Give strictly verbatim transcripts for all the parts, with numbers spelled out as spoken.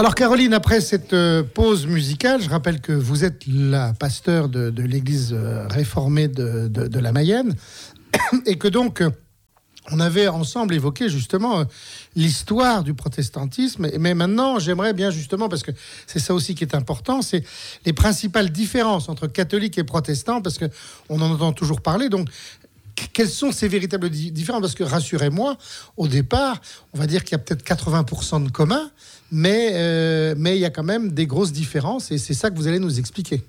Alors Caroline, après cette euh, pause musicale, je rappelle que vous êtes la pasteur de, de l'église euh, réformée de, de, de la Mayenne et que donc euh, on avait ensemble évoqué justement euh, l'histoire du protestantisme. Mais maintenant, j'aimerais bien justement, parce que c'est ça aussi qui est important, c'est les principales différences entre catholiques et protestants, parce qu'on en entend toujours parler. Donc, quelles sont ces véritables différences ? Parce que, rassurez-moi, au départ, on va dire qu'il y a peut-être quatre-vingts pour cent de commun, mais, euh, mais il y a quand même des grosses différences, et c'est ça que vous allez nous expliquer.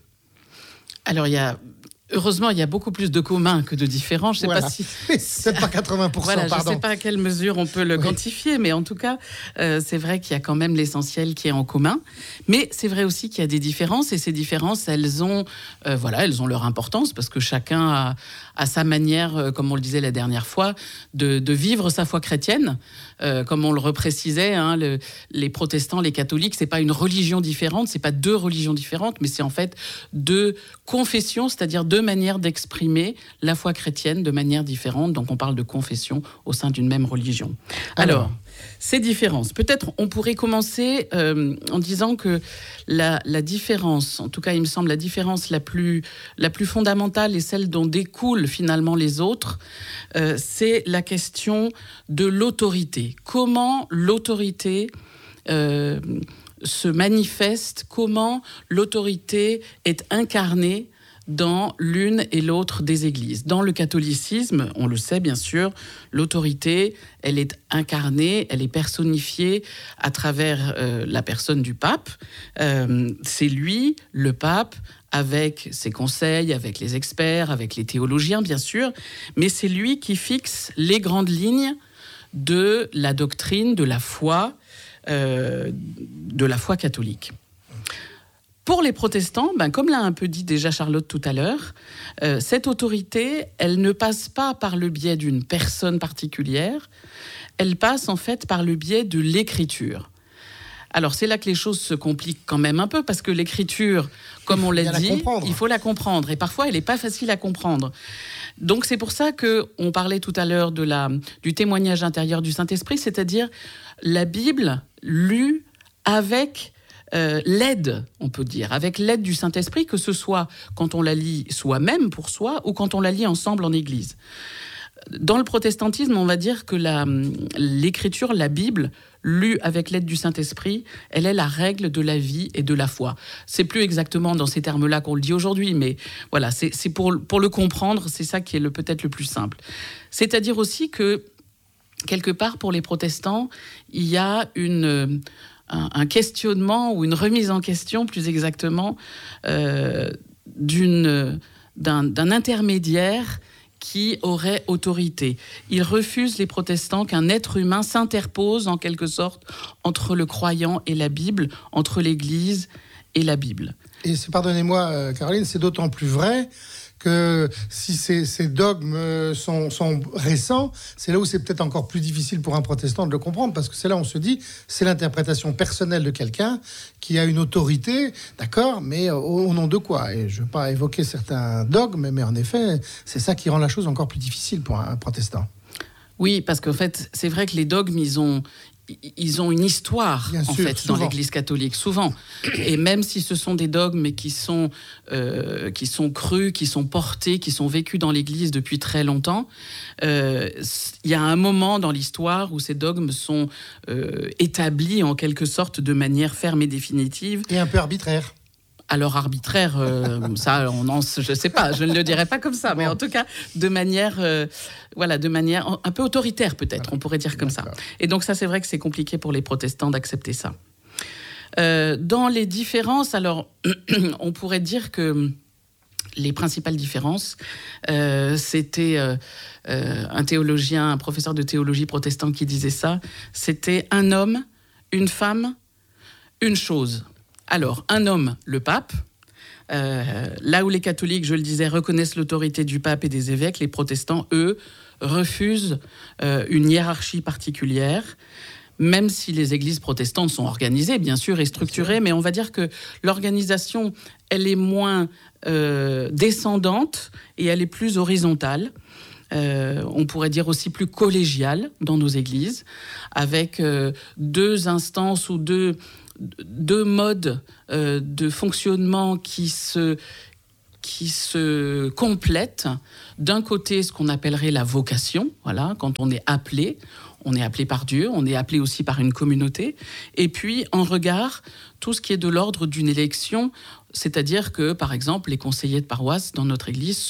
Alors, il y a... Heureusement, il y a beaucoup plus de communs que de différents. Je sais voilà. pas si c'est pas quatre-vingts pour cent. Voilà, pardon. Je ne sais pas à quelle mesure on peut le oui. quantifier, mais en tout cas, euh, c'est vrai qu'il y a quand même l'essentiel qui est en commun. Mais c'est vrai aussi qu'il y a des différences, et ces différences, elles ont, euh, voilà, elles ont leur importance parce que chacun a, a sa manière, euh, comme on le disait la dernière fois, de, de vivre sa foi chrétienne. Euh, comme on le reprécisait, hein, le, les protestants, les catholiques, c'est pas une religion différente, c'est pas deux religions différentes, mais c'est en fait deux confessions, c'est-à-dire deux manières d'exprimer la foi chrétienne de manière différente. Donc on parle de confession au sein d'une même religion. Alors, Alors ces différences, peut-être on pourrait commencer euh, en disant que la, la différence, en tout cas il me semble la différence la plus, la plus fondamentale et celle dont découlent finalement les autres, euh, c'est la question de l'autorité. Comment l'autorité euh, se manifeste, comment l'autorité est incarnée dans l'une et l'autre des églises. Dans le catholicisme, on le sait bien sûr, l'autorité, elle est incarnée, elle est personnifiée à travers euh, la personne du pape. Euh, c'est lui, le pape, avec ses conseils, avec les experts, avec les théologiens bien sûr, mais c'est lui qui fixe les grandes lignes de la doctrine, de la foi, euh, de la foi catholique. Pour les protestants, ben, comme l'a un peu dit déjà Charlotte tout à l'heure, euh, cette autorité, elle ne passe pas par le biais d'une personne particulière, elle passe en fait par le biais de l'écriture. Alors c'est là que les choses se compliquent quand même un peu, parce que l'écriture, comme on l'a dit, il faut la comprendre, et parfois elle n'est pas facile à comprendre. Donc c'est pour ça qu'on parlait tout à l'heure de la, du témoignage intérieur du Saint-Esprit, c'est-à-dire la Bible lue avec... Euh, l'aide, on peut dire, avec l'aide du Saint-Esprit, que ce soit quand on la lit soi-même pour soi ou quand on la lit ensemble en Église. Dans le protestantisme, on va dire que la, l'écriture, la Bible, lue avec l'aide du Saint-Esprit, elle est la règle de la vie et de la foi. C'est plus exactement dans ces termes-là qu'on le dit aujourd'hui, mais voilà, c'est, c'est pour, pour le comprendre, c'est ça qui est le, peut-être le plus simple. C'est-à-dire aussi que, quelque part, pour les protestants, il y a une... un questionnement ou une remise en question, plus exactement, euh, d'une, d'un, d'un intermédiaire qui aurait autorité. Ils refusent, les protestants, qu'un être humain s'interpose, en quelque sorte, entre le croyant et la Bible, entre l'Église et la Bible. Et c'est, pardonnez-moi, Caroline, c'est d'autant plus vrai que si ces, ces dogmes sont, sont récents, c'est là où c'est peut-être encore plus difficile pour un protestant de le comprendre, parce que c'est là où on se dit, c'est l'interprétation personnelle de quelqu'un qui a une autorité, d'accord, mais au, au nom de quoi ? Et je ne veux pas évoquer certains dogmes, mais en effet, c'est ça qui rend la chose encore plus difficile pour un, un protestant. Oui, parce qu'en fait, c'est vrai que les dogmes, ils ont... Ils ont une histoire, Bien en sûr, fait, souvent. Dans l'Église catholique, souvent. Et même si ce sont des dogmes qui sont, euh, qui sont crus, qui sont portés, qui sont vécus dans l'Église depuis très longtemps, euh, il y a un moment dans l'histoire où ces dogmes sont euh, établis, en quelque sorte, de manière ferme et définitive. Et un peu arbitraire. Alors arbitraire, euh, ça, on en, je sais pas, je ne le dirais pas comme ça, mais en tout cas de manière, euh, voilà, de manière un peu autoritaire peut-être, on pourrait dire comme ça. Et donc ça, c'est vrai que c'est compliqué pour les protestants d'accepter ça. Euh, dans les différences, alors on pourrait dire que les principales différences, euh, c'était euh, euh, un théologien, un professeur de théologie protestant qui disait ça. C'était un homme, une femme, une chose. Alors, un homme, le pape, euh, là où les catholiques, je le disais, reconnaissent l'autorité du pape et des évêques, les protestants, eux, refusent euh, une hiérarchie particulière, même si les églises protestantes sont organisées, bien sûr, et structurées, mais on va dire que l'organisation, elle est moins euh, descendante et elle est plus horizontale. euh, on pourrait dire aussi plus collégiale dans nos églises, avec euh, deux instances ou deux, deux modes euh, de fonctionnement qui se, qui se complètent. D'un côté, ce qu'on appellerait la vocation, voilà, quand on est appelé, on est appelé par Dieu, on est appelé aussi par une communauté. Et puis, en regard, tout ce qui est de l'ordre d'une élection, c'est-à-dire que, par exemple, les conseillers de paroisse dans notre église